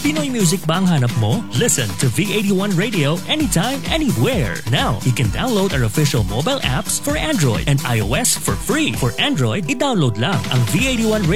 Pinoy music ba ang hanap mo? Listen to V81 Radio anytime, anywhere. Now, you can download our official mobile apps for Android and iOS for free. For Android, i-download lang ang V81 Radio